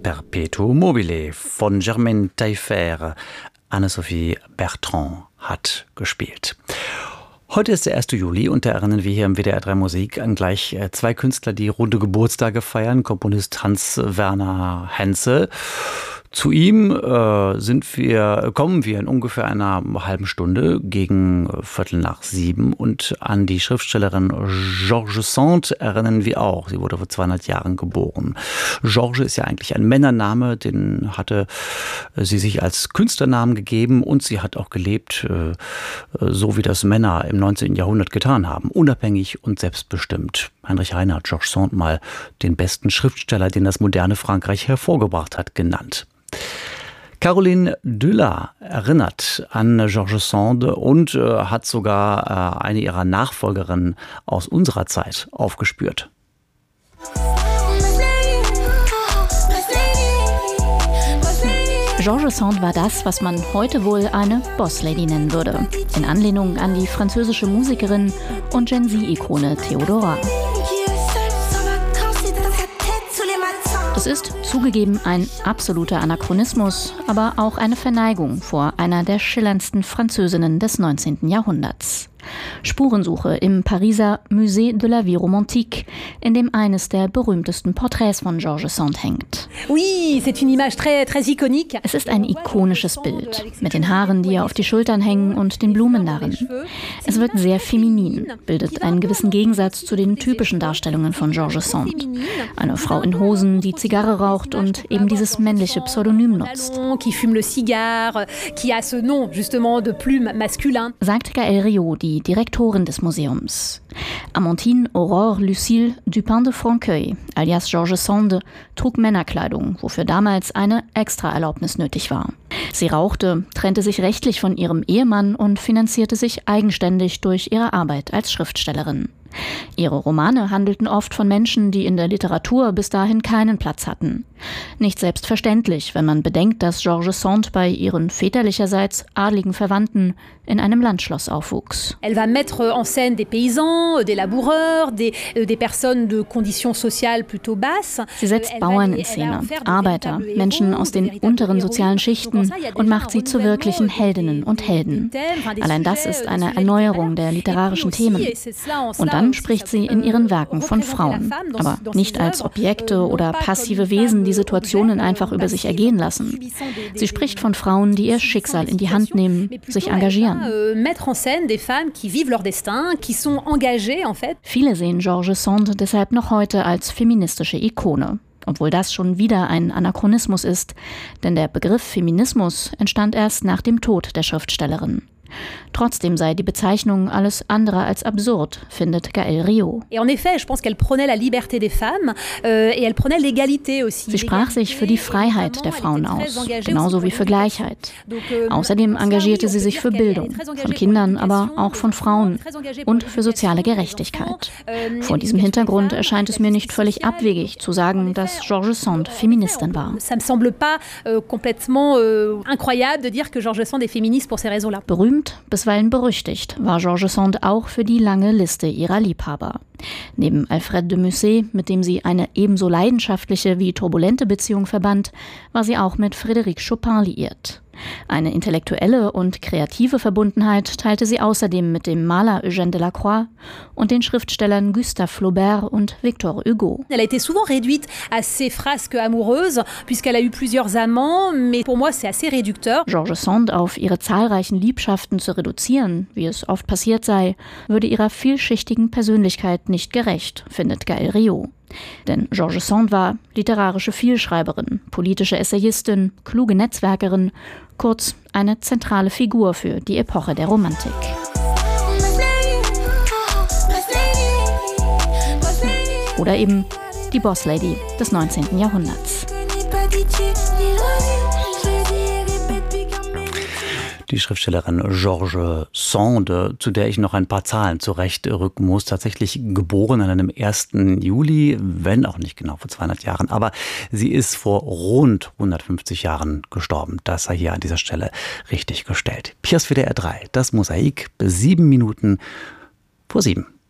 Perpetuum mobile von Germaine Taillefer. Anne-Sophie Bertrand hat gespielt. Heute ist der 1. Juli und da erinnern wir hier im WDR 3 Musik an gleich zwei Künstler, die runde Geburtstage feiern. Komponist Hans-Werner Henze. Zu ihm kommen wir in ungefähr einer halben Stunde gegen 6:15 und an die Schriftstellerin Georges Sand erinnern wir auch. Sie wurde vor 200 Jahren geboren. Georges ist ja eigentlich ein Männername, den hatte sie sich als Künstlernamen gegeben und sie hat auch gelebt, so wie das Männer im 19. Jahrhundert getan haben, unabhängig und selbstbestimmt. Heinrich Heine hat Georges Sand mal den besten Schriftsteller, den das moderne Frankreich hervorgebracht hat, genannt. Caroline Düller erinnert an Georges Sand und hat sogar eine ihrer Nachfolgerinnen aus unserer Zeit aufgespürt. Georges Sand war das, was man heute wohl eine Bosslady nennen würde, in Anlehnung an die französische Musikerin und Gen-Z-Ikone Theodora. Es ist zugegeben ein absoluter Anachronismus, aber auch eine Verneigung vor einer der schillerndsten Französinnen des 19. Jahrhunderts. Spurensuche im Pariser Musée de la Vie Romantique, in dem eines der berühmtesten Porträts von Georges Sand hängt. Es ist ein ikonisches Bild, mit den Haaren, die ihr auf die Schultern hängen und den Blumen darin. Es wirkt sehr feminin, bildet einen gewissen Gegensatz zu den typischen Darstellungen von Georges Sand. Eine Frau in Hosen, die Zigarre raucht und eben dieses männliche Pseudonym nutzt. Sagt Gaëlle Riot, die Direktorin des Museums. Amandine Aurore Lucille Dupin de Franqueuil, alias Georges Sand, trug Männerkleidung, wofür damals eine Extraerlaubnis nötig war. Sie rauchte, trennte sich rechtlich von ihrem Ehemann und finanzierte sich eigenständig durch ihre Arbeit als Schriftstellerin. Ihre Romane handelten oft von Menschen, die in der Literatur bis dahin keinen Platz hatten. Nicht selbstverständlich, wenn man bedenkt, dass Georges Sand bei ihren väterlicherseits adligen Verwandten in einem Landschloss aufwuchs. Elle va mettre en scène des paysans, des laboureurs, des personnes de conditions sociales plutôt basses. Sie setzt Bauern in Szene, Arbeiter, Menschen aus den unteren sozialen Schichten und macht sie zu wirklichen Heldinnen und Helden. Allein das ist eine Erneuerung der literarischen Themen. Und dann spricht sie in ihren Werken von Frauen, aber nicht als Objekte oder passive Wesen, die Situationen einfach über sich ergehen lassen. Sie spricht von Frauen, die ihr Schicksal in die Hand nehmen, sich engagieren. Viele sehen Georges Sand deshalb noch heute als feministische Ikone. Obwohl das schon wieder ein Anachronismus ist, denn der Begriff Feminismus entstand erst nach dem Tod der Schriftstellerin. Trotzdem sei die Bezeichnung alles andere als absurd, findet Gaëlle Riot. Sie sprach sich für die Freiheit der Frauen aus, genauso wie für Gleichheit. Außerdem engagierte sie sich für Bildung, von Kindern, aber auch von Frauen und für soziale Gerechtigkeit. Vor diesem Hintergrund erscheint es mir nicht völlig abwegig zu sagen, dass Georges Sand Feministin war. Berühmt, bisweilen berüchtigt, war Georges Sand auch für die lange Liste ihrer Liebhaber. Neben Alfred de Musset, mit dem sie eine ebenso leidenschaftliche wie turbulente Beziehung verband, war sie auch mit Frédéric Chopin liiert. Eine intellektuelle und kreative Verbundenheit teilte sie außerdem mit dem Maler Eugène Delacroix und den Schriftstellern Gustave Flaubert und Victor Hugo. Elle a été souvent réduite à ses frasques amoureuses, puisqu'elle a eu plusieurs amants, mais pour moi c'est assez réducteur. Georges Sand auf ihre zahlreichen Liebschaften zu reduzieren, wie es oft passiert sei, würde ihrer vielschichtigen Persönlichkeit nicht gerecht, findet Gaëlle Riot. Denn Georges Sand war literarische Vielschreiberin, politische Essayistin, kluge Netzwerkerin, kurz eine zentrale Figur für die Epoche der Romantik. Oder eben die Bosslady des 19. Jahrhunderts. Die Schriftstellerin Georges Sand, zu der ich noch ein paar Zahlen zurechtrücken muss, tatsächlich geboren an einem 1. Juli, wenn auch nicht genau vor 200 Jahren, aber sie ist vor rund 150 Jahren gestorben. Das sei hier an dieser Stelle richtig gestellt. Hier ist WDR 3, das Mosaik, 7 Minuten vor 7.